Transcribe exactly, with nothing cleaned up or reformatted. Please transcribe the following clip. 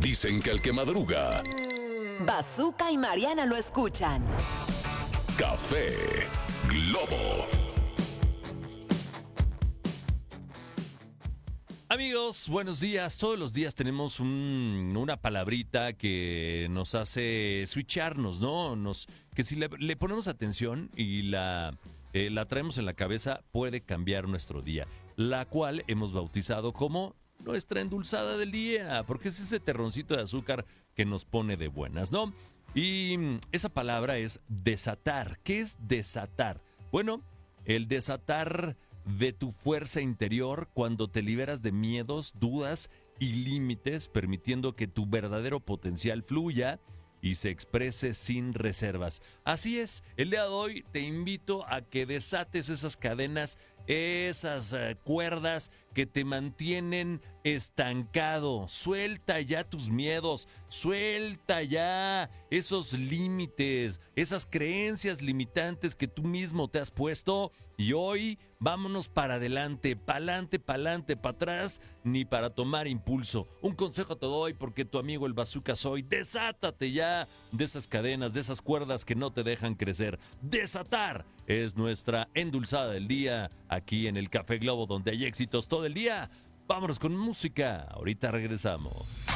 Dicen que el que madruga, Bazooka y Mariana lo escuchan. Café Globo. Amigos, buenos días. Todos los días tenemos un- una palabrita que nos hace switcharnos, ¿no? Nos, que si le, le ponemos atención y la, eh, la traemos en la cabeza, puede cambiar nuestro día. La cual hemos bautizado como nuestra endulzada del día, porque es ese terroncito de azúcar que nos pone de buenas, ¿no? Y mm, esa palabra es desatar. ¿Qué es desatar? Bueno, el desatar de tu fuerza interior cuando te liberas de miedos, dudas y límites, permitiendo que tu verdadero potencial fluya y se exprese sin reservas. Así es, el día de hoy te invito a que desates esas cadenas, esas eh, cuerdas que te mantienen estancado. Suelta ya tus miedos, suelta ya esos límites, esas creencias limitantes que tú mismo te has puesto. Y hoy vámonos para adelante, pa'lante, pa'lante, para atrás, ni para tomar impulso. Un consejo te doy porque tu amigo el Bazooka soy. Desátate ya de esas cadenas, de esas cuerdas que no te dejan crecer. Desatar es nuestra endulzada del día aquí en el Café Globo, donde hay éxitos todo el día. Vámonos con música. Ahorita regresamos.